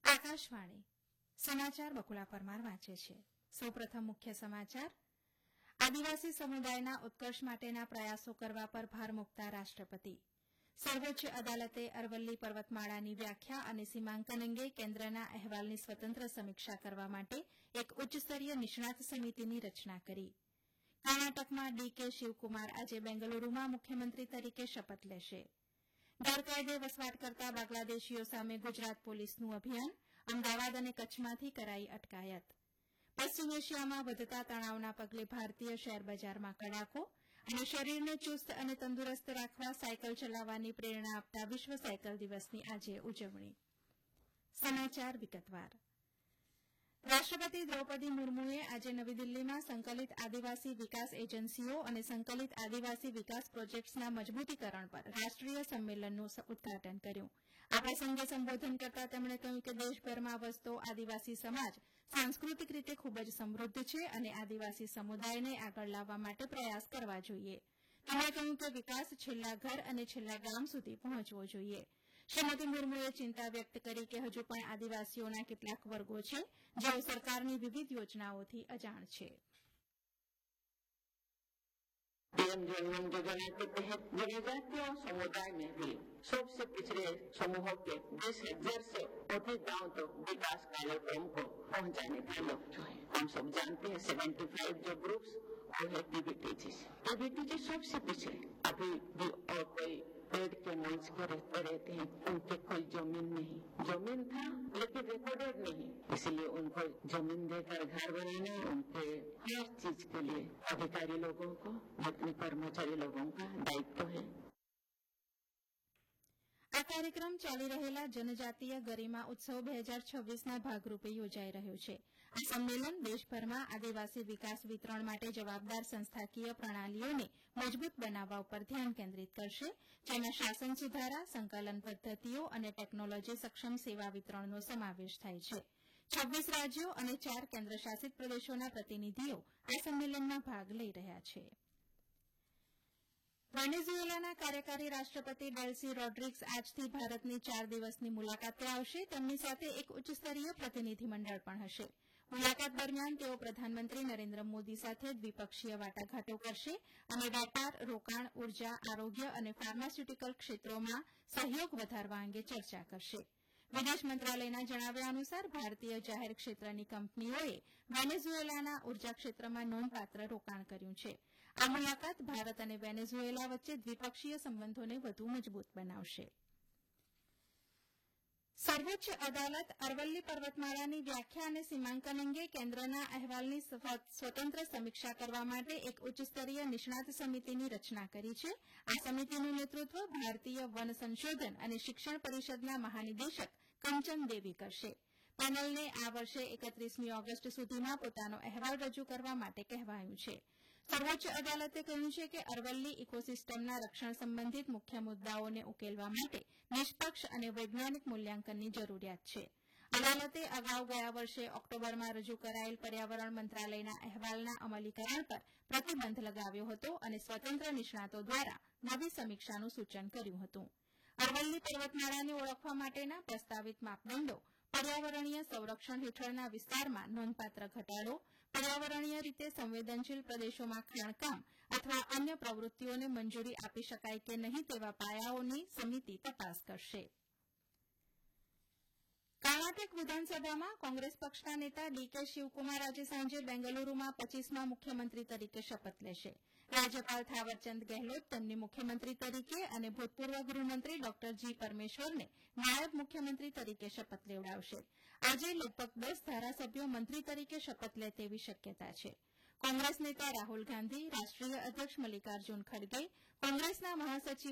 આકાશવાણી સમાચાર બકુલા પરમાર વાંચે છે. સૌપ્રથમ મુખ્ય સમાચાર. આદિવાસી સમુદાયના ઉત્કર્ષ માટેના પ્રયાસો કરવા પર ભાર મૂકતા રાષ્ટ્રપતિ. સર્વોચ્ચ અદાલતે અરવલ્લી પર્વતમાળાની વ્યાખ્યા અને સીમાંકન અંગે કેન્દ્રના અહેવાલની સ્વતંત્ર સમીક્ષા કરવા માટે એક ઉચ્ચસ્તરીય નિષ્ણાત સમિતિની રચના કરી. કર્ણાટકમાં ડીકે શિવકુમાર આજે બેંગલુરુમાં મુખ્યમંત્રી તરીકે શપથ લેશે. ગેરકાયદે વસવાટ કરતા બાંગ્લાદેશીઓ સામે ગુજરાત પોલીસનું અભિયાન. અમદાવાદ અને કચ્છમાંથી કરાઈ અટકાયત. પશ્ચિમ એશિયામાં વધતા તણાવના પગલે ભારતીય શેરબજારમાં કડાકો અને શરીરને ચુસ્ત અને તંદુરસ્ત રાખવા સાયકલ ચલાવવાની પ્રેરણા આપતા વિશ્વ સાયકલ દિવસની આજે ઉજવણી. સમાચાર વિગતવાર. રાષ્ટ્રપતિ દ્રૌપદી મુર્મુએ આજે નવી દિલ્હીમાં સંકલિત આદિવાસી વિકાસ એજન્સીઓ અને સંકલિત આદિવાસી વિકાસ પ્રોજેક્ટ્સના મજબૂતીકરણ પર રાષ્ટ્રીય સંમેલનનું ઉદઘાટન કર્યું. આ પ્રસંગે સંબોધન કરતા તેમણે કહ્યું કે દેશભરમાં વસતો આદિવાસી સમાજ સાંસ્કૃતિક રીતે ખૂબ જ સમૃદ્ધ છે અને આદિવાસી સમુદાયને આગળ લાવવા માટે પ્રયાસ કરવા જોઈએ. તેમણે કહ્યું કે વિકાસ છેલ્લા ઘર અને છેલ્લા ગામ સુધી પહોંચવો જોઈએ. શ્રીમતી મુર્મુએ ચિંતા વ્યક્ત કરી કે હજુ પણ આદિવાસીઓના કેટલાક વર્ગો છે જેઓ સરકારની વિવિધ યોજનાઓથી અજાણ છે. पीएम जनधन योजना के तहत जनजातीय समुदाय में भी सबसे पिछड़े समूहों के 10,000 से अधिक गांव तक विकास कार्यक्रम को पहुंचाने का लक्ष्य है. हम सब जानते हैं 75 जो ग्रुप्स वो है डीबीटीजी. डीबीटीजी सबसे पिछड़े अभी भी और कोई पेड़ के मंच पर रहते हैं, उनके कोई जमीन नहीं. जमीन था लेकिन रिकॉर्डेड नहीं, इसलिए उनको जमीन देकर घर बनाना उनके हर चीज के लिए अधिकारी लोगों को अपने कर्मचारी लोगों का दायित्व है. આ કાર્યક્રમ ચાલી રહેલા જનજાતીય ગરિમા ઉત્સવ 2026ના ભાગરૂપે યોજાઈ રહ્યો છે. આ સંમેલન દેશભરમાં આદિવાસી વિકાસ વિતરણ માટે જવાબદાર સંસ્થાકીય પ્રણાલીઓને મજબૂત બનાવવા ઉપર ધ્યાન કેન્દ્રિત કરશે, જેમાં શાસન સુધારા, સંકલન પદ્ધતિઓ અને ટેકનોલોજી સક્ષમ સેવા વિતરણનો સમાવેશ થાય છે. 26 રાજ્યો અને 4 કેન્દ્રશાસિત પ્રદેશોના પ્રતિનિધિઓ આ સંમેલનમાં ભાગ લઈ રહ્યા છે. વેનેઝુએલાના કાર્યકારી રાષ્ટ્રપતિ ડેલ્સી રોડ્રિગ્સ આજથી ભારતની 4 દિવસની મુલાકાતે આવશે. તેમની સાથે એક ઉચ્ચસ્તરીય પ્રતિનિધિમંડળ પણ હશે. મુલાકાત દરમિયાન તેઓ પ્રધાનમંત્રી નરેન્દ્ર મોદી સાથે દ્વિપક્ષીય વાટાઘાટો કરશે અને વેપાર, રોકાણ, ઉર્જા, આરોગ્ય અને ફાર્માસ્યુટિકલ ક્ષેત્રોમાં સહયોગ વધારવા અંગે ચર્ચા કરશે. વિદેશ મંત્રાલયના જણાવ્યા અનુસાર ભારતીય જાહેર ક્ષેત્રની કંપનીઓએ વેનેઝુએલાના ઉર્જા ક્ષેત્રમાં નોંધપાત્ર રોકાણ કર્યું છે. આ મુલાકાત ભારત અને વેનેઝુએલા વચ્ચે દ્વિપક્ષીય સંબંધોને વધુ મજબૂત બનાવશે. સર્વોચ્ચ અદાલત અરવલ્લી પર્વતમાળાની વ્યાખ્યા અને સીમાંકન અંગે કેન્દ્રના અહેવાલની સ્વતંત્ર સમીક્ષા કરવા માટે એક ઉચ્ચસ્તરીય નિષ્ણાત સમિતિની રચના કરી છે. આ સમિતિનું નેતૃત્વ ભારતીય વન સંશોધન અને શિક્ષણ પરિષદના મહાનિદેશક કંચન દેવી કરશે. પેનલને આ વર્ષે 31મી ઓગસ્ટ સુધીમાં પોતાનો અહેવાલ રજૂ કરવા માટે કહેવાયું છે. સર્વોચ્ચ અદાલતે કહ્યું છે કે અરવલ્લી ઇકોસિસ્ટમના રક્ષણ સંબંધિત મુખ્ય મુદ્દાઓને ઉકેલવા માટે નિષ્પક્ષ અને વૈજ્ઞાનિક મૂલ્યાંકનની જરૂરિયાત છે. અદાલતે અગાઉ ગયા વર્ષે ઓક્ટોબરમાં રજૂ કરાયેલ પર્યાવરણ મંત્રાલયના અહેવાલના અમલીકરણ પર પ્રતિબંધ લગાવ્યો હતો અને સ્વતંત્ર નિષ્ણાતો દ્વારા નવી સમીક્ષાનું સૂચન કર્યું હતું. અરવલ્લી પર્વતમાળાને ઓળખવા માટેના પ્રસ્તાવિત માપદંડો પર્યાવરણીય સંરક્ષણ હેઠળના વિસ્તારમાં નોંધપાત્ર ઘટાડો, પર્યાવરણીય રીતે સંવેદનશીલ પ્રદેશોમાં ખાણકામ અથવા અન્ય પ્રવૃત્તિઓને મંજૂરી આપી શકાય કે નહીં તેવા પાયાઓની સમિતિ તપાસ કરશે. કર્ણાટક વિધાનસભામાં કોંગ્રેસ પક્ષના નેતા ડીકે શિવકુમાર આજે સાંજે બેંગલુરુમાં 25મા મુખ્યમંત્રી તરીકે શપથ લેશે. રાજ્યપાલ થાવરચંદ ગેહલોત તેમની મુખ્યમંત્રી તરીકે અને ભૂતપૂર્વ ગૃહમંત્રી ડોક્ટર જી પરમેશ્વરને નાયબ મુખ્યમંત્રી તરીકે શપથ લેવડાવશે. આજે લગભગ 10 ધારાસભ્યો મંત્રી તરીકે શપથ લે તેવી શક્યતા છે. કોંગ્રેસ નેતા રાહુલ ગાંધી, રાષ્ટ્રીય અધ્યક્ષ મલ્લિકાર્જુન ખડગે, કોંગ્રેસના મહાસચિવ